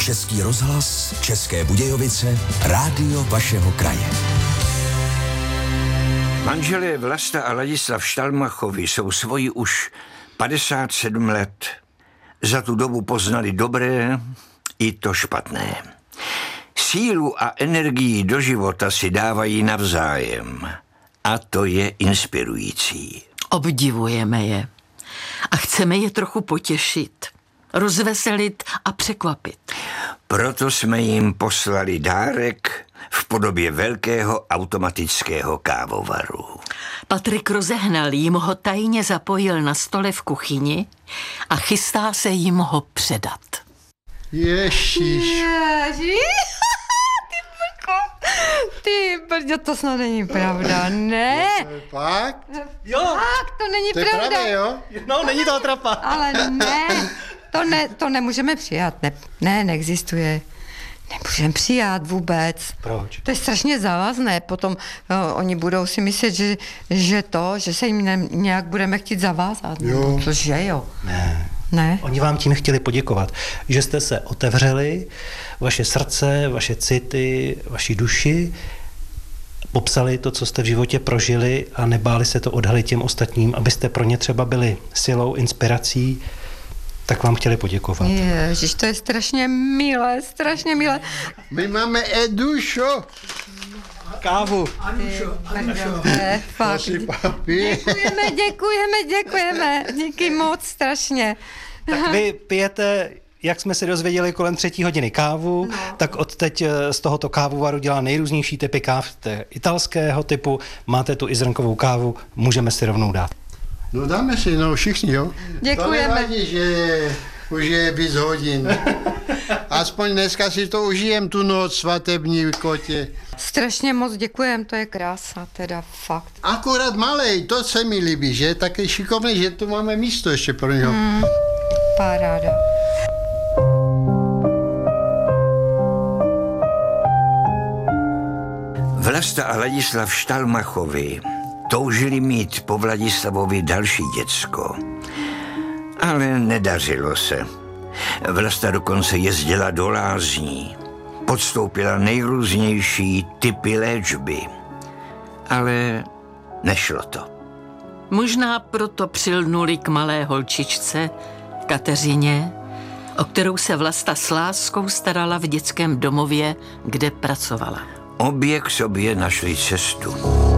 Český rozhlas, České Budějovice, rádio vašeho kraje. Manželé Vlasta a Ladislav Štalmachovi jsou svoji už 57 let. Za tu dobu poznali dobré i to špatné. Sílu a energii do života si dávají navzájem. A to je inspirující. Obdivujeme je. A chceme je trochu potěšit, rozveselit a překvapit. Proto jsme jim poslali dárek v podobě velkého automatického kávovaru. Patrik rozehnal jim ho tajně zapojil na stole v kuchyni a chystá se jim ho předat. Ježíš. Ty brďo, to snad není pravda, ne? Fakt? Jo. Fakt, to není To je pravda. pravda, jo? No, není to atrapa. Ale to nemůžeme přijat, neexistuje. Nemůžeme přijat vůbec. Proč? To je strašně závazné, potom oni budou si myslet, že se jim nějak budeme chtít zavázat. Jo. Cože jo? Ne. Oni vám tím chtěli poděkovat, že jste se otevřeli, vaše srdce, vaše city, vaši duši, popsali to, co jste v životě prožili a nebáli se to odhalit těm ostatním, abyste pro ně třeba byli silou, inspirací, tak vám chtěli poděkovat. Ježiš, to je strašně milé, strašně milé. My máme Edušo. Kávu. Fakt. Asi papi. Děkujeme. Díky moc, strašně. Tak vy pijete, jak jsme se dozvěděli, kolem 3. hodiny kávu, tak odteď z tohoto kávovaru dělá nejrůznější typy káv italského typu. Máte tu i zrnkovou kávu, můžeme si rovnou dát. No dáme si, všichni, jo? Děkujeme. To nevadí, že už je víc hodin. Aspoň dneska si to užijem tu noc svatební kotě. Strašně moc děkujem, to je krása, teda fakt. Akorát malej, to se mi líbí, že je taky šikovný, že tu máme místo ještě pro něho. Paráda. Vlasta a Ladislav Štalmachovi toužili mít po Vladislavovi další děcko. Ale nedařilo se. Vlasta dokonce jezdila do lázní. Podstoupila nejrůznější typy léčby. Ale nešlo to. Možná proto přilnuli k malé holčičce, Kateřině, o kterou se Vlasta s láskou starala v dětském domově, kde pracovala. Obě k sobě našli cestu.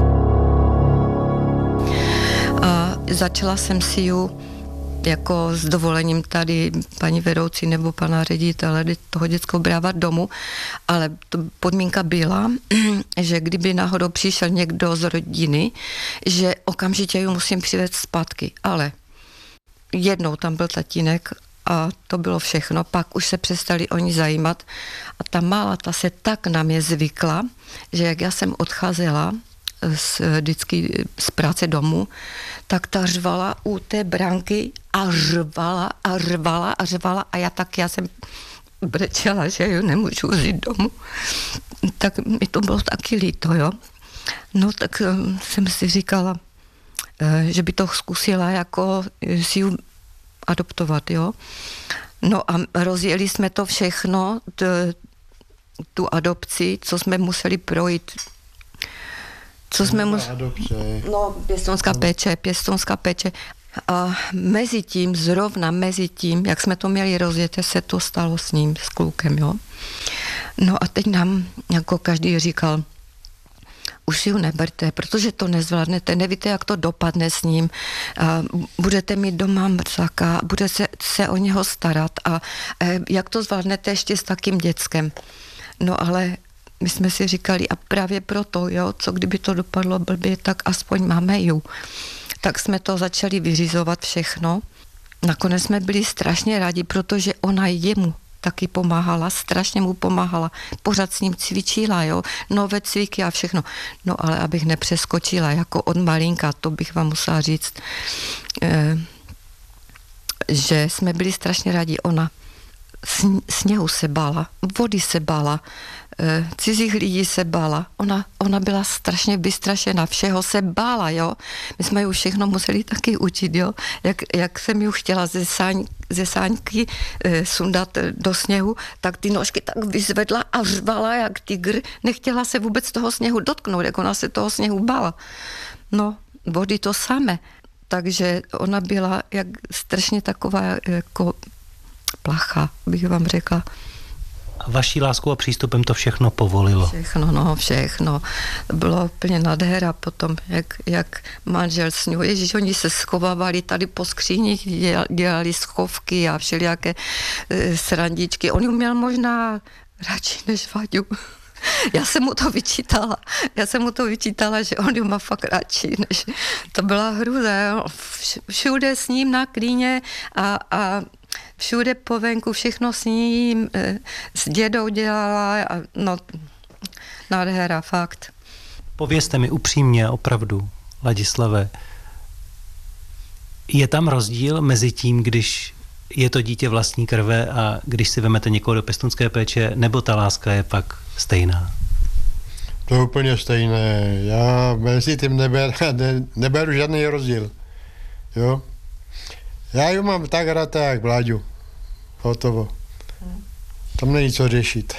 A začala jsem si ji jako s dovolením tady paní vedoucí nebo pana ředitele toho dětského brávat domů, ale podmínka byla, že kdyby náhodou přišel někdo z rodiny, že okamžitě ji musím přivést zpátky, ale jednou tam byl tatínek a to bylo všechno, pak už se přestali oni zajímat a ta malá, ta se tak na mě zvykla, že jak já jsem odcházela vždycky z práce domů, tak ta řvala u té branky a řvala a já jsem brečela, že jo, nemůžu vzít domů. Tak mi to bylo taky líto, jo. No tak jsem si říkala, že by to zkusila jako si ji adoptovat, jo. No a rozjeli jsme to všechno, tu adopci, co jsme museli projít. Pěstounská péče. A zrovna mezi tím, jak jsme to měli rozjeté, se to stalo s ním, s klukem, jo. No a teď nám jako každý říkal, už si ji neberte, protože to nezvládnete, nevíte, jak to dopadne s ním, a budete mít doma mrzáka, bude se o něho starat a jak to zvládnete ještě s takým dětskem. No ale my jsme si říkali, a právě proto, jo, co kdyby to dopadlo blbě, tak aspoň máme ju. Tak jsme to začali vyřizovat všechno. Nakonec jsme byli strašně rádi, protože ona jemu taky pomáhala, strašně mu pomáhala. Pořád s ním cvičila, jo, nové cviky a všechno. No ale abych nepřeskočila, jako od malinka, to bych vám musela říct, že jsme byli strašně rádi. Ona sněhu se bála, vody se bála, cizích lidí se bála. Ona byla strašně vystrašená, všeho se bála, jo. My jsme ju všechno museli taky učit, jo. Jak jsem ju chtěla ze sáňky sundat do sněhu, tak ty nožky tak vyzvedla a řvala jak tygr. Nechtěla se vůbec toho sněhu dotknout, jak ona se toho sněhu bála. No, vody to samé. Takže ona byla jak strašně taková jako placha, bych vám řekla. A vaší láskou a přístupem to všechno povolilo. Všechno. Bylo úplně nádhera potom, jak manžel s ňou. Ježíš, oni se schovávali tady po skříních, dělali schovky a všelijaké srandičky. On ju měl možná radši než Vaďu. Já jsem mu to vyčítala, že on ju má fakt radši, než to byla hruza. Všude s ním na klíně a všude po venku, všechno s ním, s dědou dělala, a no, nádhera, fakt. Povězte mi upřímně, opravdu, Ladislave, je tam rozdíl mezi tím, když je to dítě vlastní krve a když si vemete někoho do pěstounské péče, nebo ta láska je pak stejná? To je úplně stejné. Já mezi tím neberu žádný rozdíl. Jo? Já ju mám tak rád, jak Vláďu. Hotovo. Tam není co řešit.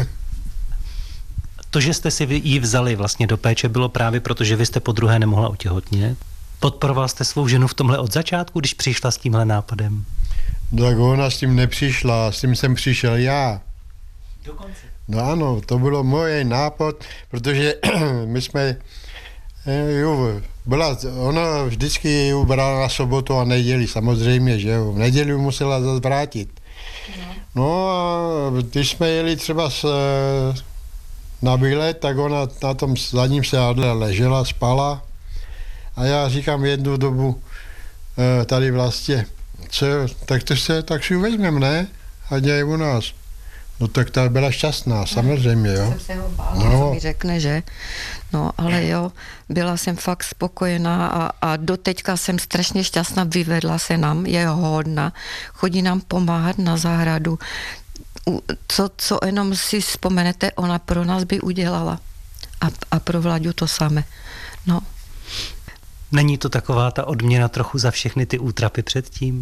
To, že jste si ji vzali vlastně do péče, bylo právě proto, že vy jste podruhé nemohla otěhotnět. Podporoval jste svou ženu v tomhle od začátku, když přišla s tímhle nápadem? Tak ona s tím nepřišla, s tím jsem přišel já. Dokonce? No ano, to bylo můj nápad, protože my jsme, ona vždycky ju brala na sobotu a neděli, samozřejmě, že jo, v neděli musela zase vrátit. No a když jsme jeli třeba na výlet, tak ona na tom zadním sedadle ležela, spala a já říkám jednu dobu tady vlastně, tak si ju vezmeme, ne? Ať je u nás. No tak ta byla šťastná, samozřejmě, jo. Jsem se ho bála, co mi řekne, že? No, ale jo, byla jsem fakt spokojená a doteďka jsem strašně šťastná, vyvedla se nám, je hodná, chodí nám pomáhat na zahradu. Co jenom si vzpomenete, ona pro nás by udělala. A pro Vláďu to samé. No. Není to taková ta odměna trochu za všechny ty útrapy předtím?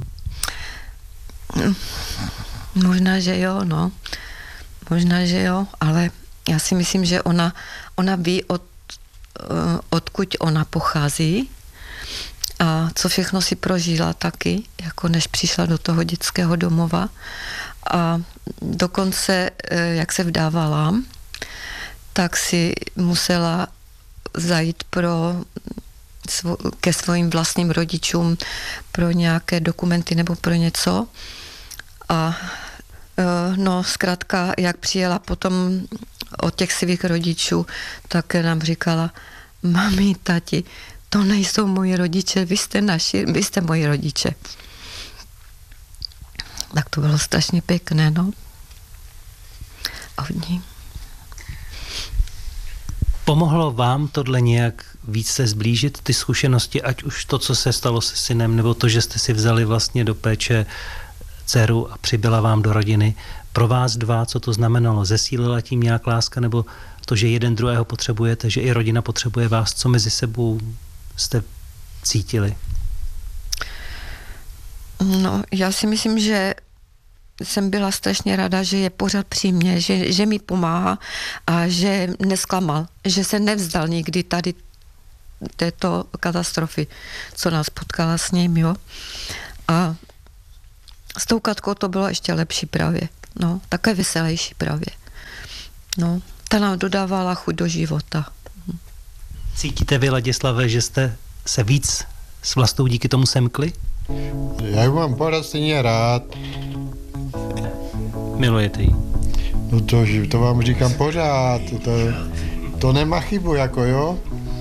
Možná, že jo, no. Možná, že jo, ale já si myslím, že ona ví, odkud ona pochází a co všechno si prožila taky, jako než přišla do toho dětského domova. A dokonce, jak se vdávala, tak si musela zajít ke svým vlastním rodičům pro nějaké dokumenty nebo pro něco. A no zkrátka, jak přijela potom od těch svých rodičů, tak nám říkala, mami, tati, to nejsou moji rodiče, vy jste moji rodiče. Tak to bylo strašně pěkné, no. A hodně. Pomohlo vám tohle nějak víc se zblížit, ty zkušenosti, ať už to, co se stalo se synem, nebo to, že jste si vzali vlastně do péče dceru a přibyla vám do rodiny. Pro vás dva, co to znamenalo? Zesílila tím nějak láska, nebo to, že jeden druhého potřebujete, že i rodina potřebuje vás? Co mezi sebou jste cítili? No, já si myslím, že jsem byla strašně ráda, že je pořád při mně, že mi pomáhá a že nesklamal, že se nevzdal nikdy tady této katastrofy, co nás potkala s ním, jo. A s tou Katkou to bylo ještě lepší právě, no, také veselější právě. No, ta nám dodávala chuť do života. Cítíte vy, Ladislave, že jste se víc s Vlastou díky tomu semkli? Já ju mám pořád stejně rád. Milujete ji? No to vám říkám pořád, to nemá chybu, jako jo.